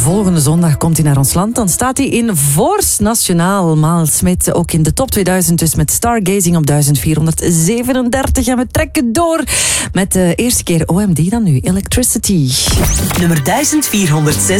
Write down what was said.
volgende zondag komt hij naar ons land. Dan staat hij in Voors Nationaal. Maal Smit ook in de top 2000, dus met Stargazing op 1437. En we trekken door met de eerste keer OMD dan nu, Electricity. Nummer 1436.